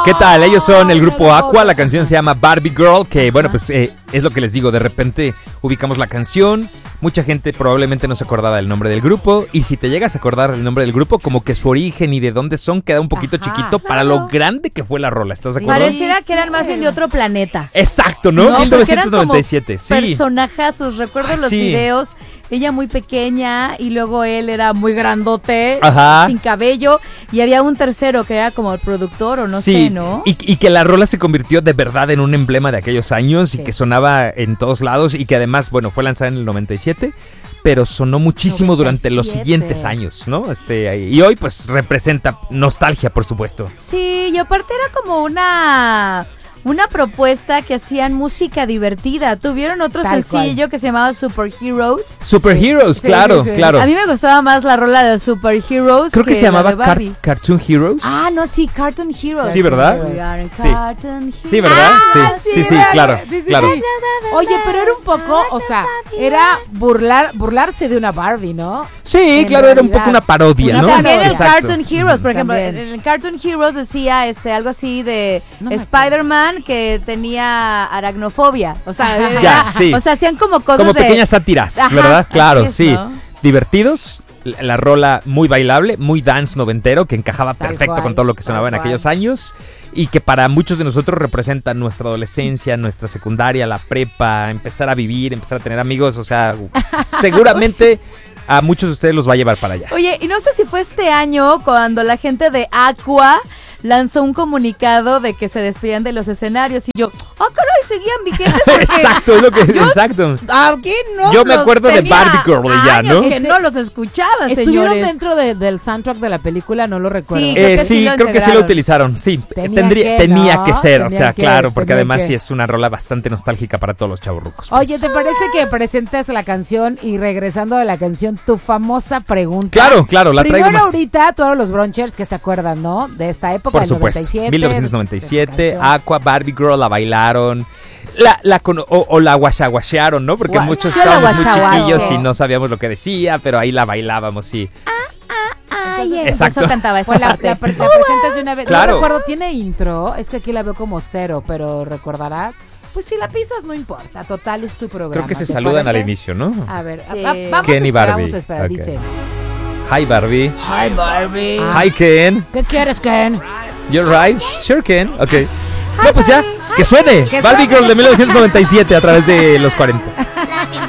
¿Qué tal? Ellos son el grupo Aqua, la canción se llama Barbie Girl, que bueno, pues es lo que les digo, de repente ubicamos la canción, mucha gente probablemente no se acordaba del nombre del grupo, y si te llegas a acordar el nombre del grupo, como que su origen y de dónde son queda un poquito chiquito para lo grande que fue la rola, ¿estás de acuerdo? Pareciera que eran más bien de otro planeta. Exacto, ¿no? 1997, sí. Personajazos, recuerdo los videos. Ella muy pequeña y luego él era muy grandote, sin cabello, y había un tercero que era como el productor o no sé, ¿no? Y que la rola se convirtió de verdad en un emblema de aquellos años y que sonaba en todos lados y que además, bueno, fue lanzada en el 97, pero sonó muchísimo 97. Durante los siguientes años, ¿no? Y hoy pues representa nostalgia, por supuesto. Sí, y aparte era como una propuesta que hacían música divertida. Tuvieron otro sencillo que se llamaba Superheroes. Superheroes, claro, claro. A mí me gustaba más la rola de Superheroes. Creo que se llamaba Cartoon Heroes. Ah, no, sí, Cartoon Heroes. Sí, ¿verdad? Sí, ¿verdad? Sí, claro, claro. Oye, pero era un poco, o sea, era burlarse de una Barbie, ¿no? Sí, claro, era un poco una parodia, ¿no? También el Cartoon Heroes, por ejemplo, en el Cartoon Heroes decía algo así de Spider-Man que tenía aracnofobia, o sea, o sea, hacían como cosas como pequeñas sátiras, ¿verdad? Claro, sí. ¿No? Divertidos, la rola muy bailable, muy dance noventero, que encajaba perfecto con todo lo que sonaba en aquellos años y que para muchos de nosotros representa nuestra adolescencia, nuestra secundaria, la prepa, empezar a vivir, empezar a tener amigos, o sea, seguramente a muchos de ustedes los va a llevar para allá. Oye, y no sé si fue este año cuando la gente de Aqua lanzó un comunicado de que se despedían de los escenarios y yo, caray, seguían vigentes. Exacto, es lo que exacto. Aquí no. Yo me acuerdo de Barbie Girl ya, ¿no? Que no los escuchaba, ¿Estuvieron señores. dentro del soundtrack de la película? No lo recuerdo. Sí, creo que sí lo utilizaron. Sí, tenía que ser, o sea, claro, porque además sí es una rola bastante nostálgica para todos los chavorrucos. Pues. Oye, ¿te parece que presentes la canción y regresando a la canción, tu famosa pregunta? Claro, la traigo Primero ahorita, todos los brunchers que se acuerdan, ¿no? De esta época. Por supuesto, 1997, Aqua, Barbie Girl, la bailaron. La guachaguachearon, ¿no? Porque muchos estábamos muy chiquillos y no sabíamos lo que decía, pero ahí la bailábamos y... Exacto. Eso cantaba esa parte. La presentas de una vez. Claro. No recuerdo, ¿tiene intro? Es que aquí la veo como 0, pero recordarás. Pues si la pisas no importa, total es tu programa. Creo que se saludan al inicio, ¿no? A ver, sí. vamos Ken y Barbie. Vamos a esperar, okay. Dice... Hi Barbie. Hi Barbie. Hi Ken. ¿Qué quieres, Ken? You're right. Sure Ken. Ok. No, pues ya, que suene. Barbie Girl de 1997 a través de los 40.